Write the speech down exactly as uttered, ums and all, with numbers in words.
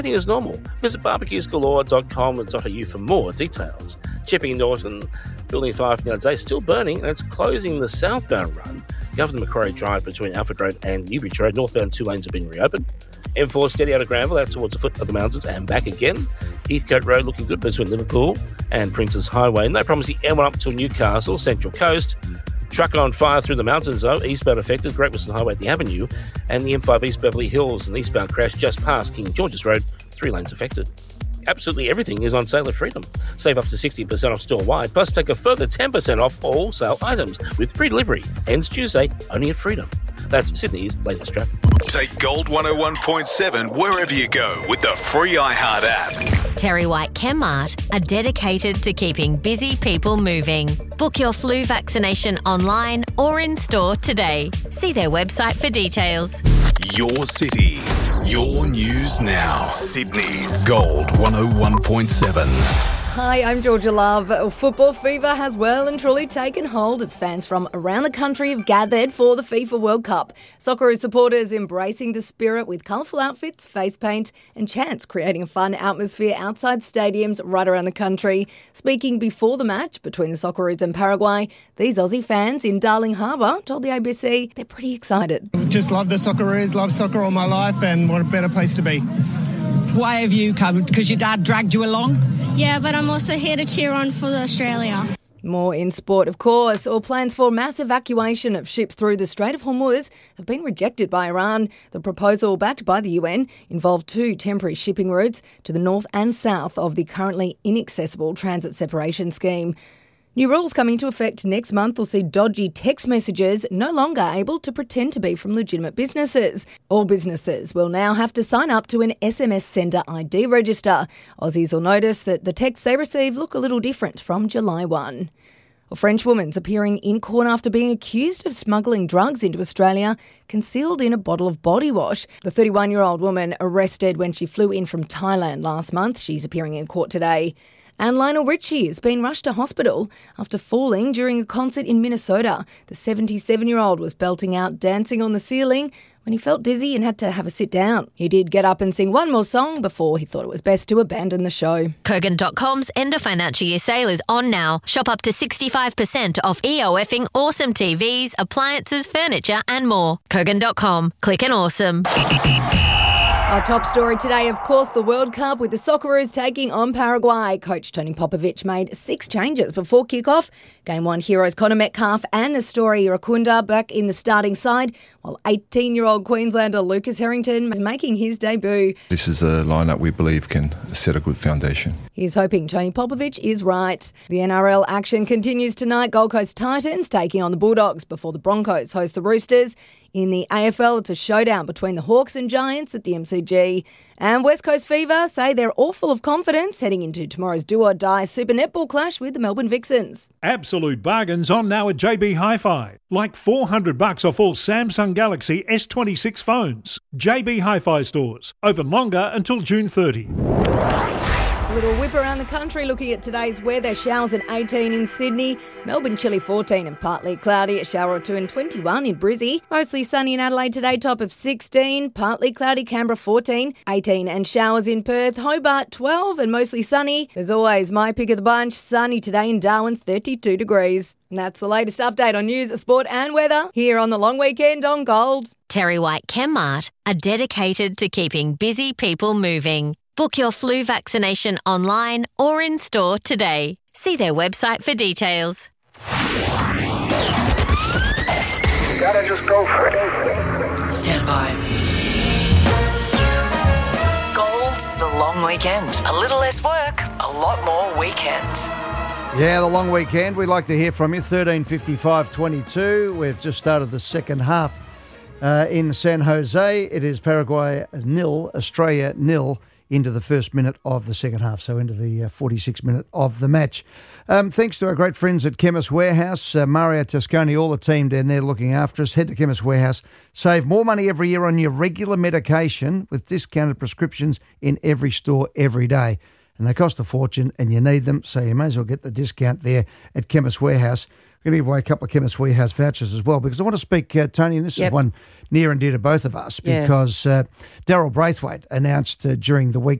as normal. Visit barbecues galore dot com dot a u for more details. Chipping Norton, Building five now today, still burning, and it's closing the southbound run. Governor Macquarie Drive between Alfred Road and Newbridge Road. Northbound two lanes have been reopened. M four steady out of Granville, out towards the foot of the mountains and back again. Heathcote Road looking good between Liverpool and Princes Highway. No problems the M one up to Newcastle, Central Coast. Truck on fire through the mountains though, eastbound affected, Great Western Highway at the Avenue, and the M five East Beverly Hills, an eastbound crash just past King George's Road, three lanes affected. Absolutely everything is on sale at Freedom. Save up to sixty percent off store-wide, plus take a further ten percent off all sale items with free delivery. Ends Tuesday, only at Freedom. That's Sydney's latest traffic. Take Gold one oh one point seven wherever you go with the free iHeart app. Terry White Chemmart are dedicated to keeping busy people moving. Book your flu vaccination online or in store today. See their website for details. Your city, your news now. Sydney's Gold one oh one point seven. Hi, I'm Georgia Love. Football fever has well and truly taken hold as fans from around the country have gathered for the FIFA World Cup. Socceroos supporters embracing the spirit with colourful outfits, face paint and chants, creating a fun atmosphere outside stadiums right around the country. Speaking before the match between the Socceroos and Paraguay, these Aussie fans in Darling Harbour told the A B C they're pretty excited. Just love the Socceroos, love soccer all my life, and what a better place to be. Why have you come? Because your dad dragged you along? Yeah, but I'm also here to cheer on for Australia. More in sport, of course. All plans for mass evacuation of ships through the Strait of Hormuz have been rejected by Iran. The proposal, backed by the U N, involved two temporary shipping routes to the north and south of the currently inaccessible transit separation scheme. New rules coming into effect next month will see dodgy text messages no longer able to pretend to be from legitimate businesses. All businesses will now have to sign up to an S M S sender I D register. Aussies will notice that the texts they receive look a little different from July first. A French woman's appearing in court after being accused of smuggling drugs into Australia, concealed in a bottle of body wash. The thirty-one-year-old woman arrested when she flew in from Thailand last month. She's appearing in court today. And Lionel Richie has been rushed to hospital after falling during a concert in Minnesota. The seventy-seven-year-old was belting out Dancing on the Ceiling when he felt dizzy and had to have a sit down. He did get up and sing one more song before he thought it was best to abandon the show. Kogan dot com's end of financial year sale is on now. Shop up to sixty-five percent off EOFing awesome T Vs, appliances, furniture and more. Kogan dot com. Click and awesome. Our top story today, of course, the World Cup with the Socceroos taking on Paraguay. Coach Tony Popovich made six changes before kick-off. Game one heroes Connor Metcalf and Astori Irakunda back in the starting side, while eighteen-year-old Queenslander Lucas Harrington is making his debut. This is the lineup we believe can set a good foundation. He's hoping Tony Popovich is right. The N R L action continues tonight. Gold Coast Titans taking on the Bulldogs before the Broncos host the Roosters. In the A F L, it's a showdown between the Hawks and Giants at the M C G. And West Coast Fever say they're all full of confidence heading into tomorrow's do-or-die Super Netball clash with the Melbourne Vixens. Absolute bargains on now at J B Hi-Fi. Like four hundred bucks off all Samsung Galaxy S twenty-six phones. J B Hi-Fi stores. Open longer until June thirtieth. A little whip around the country looking at today's weather. Showers at eighteen in Sydney, Melbourne chilly fourteen and partly cloudy, a shower or two and twenty-one in Brizzy. Mostly sunny in Adelaide today, top of sixteen, partly cloudy, Canberra fourteen, eighteen and showers in Perth, Hobart twelve and mostly sunny. As always, my pick of the bunch, sunny today in Darwin, thirty-two degrees. And that's the latest update on news, sport and weather here on the long weekend on Gold. Terry White Chemmart are dedicated to keeping busy people moving. Book your flu vaccination online or in store today. See their website for details. You gotta just go for it. Stand by. Gold's the long weekend. A little less work, a lot more weekend. Yeah, the long weekend. We'd like to hear from you. thirteen fifty-five twenty-two. We've just started the second half uh, in San Jose. It is Paraguay nil, Australia nil. Into the first minute of the second half, so into the uh, forty-sixth minute of the match. Um, thanks to our great friends at Chemist Warehouse, uh, Mario Toscani, all the team down there looking after us. Head to Chemist Warehouse. Save more money every year on your regular medication with discounted prescriptions in every store every day. And they cost a fortune and you need them, so you may as well get the discount there at Chemist Warehouse. going to give away a couple of Chemist Warehouse vouchers as well, because I want to speak, uh, Tony, and this Yep. is one near and dear to both of us, Yeah. because uh, Daryl Braithwaite announced uh, during the week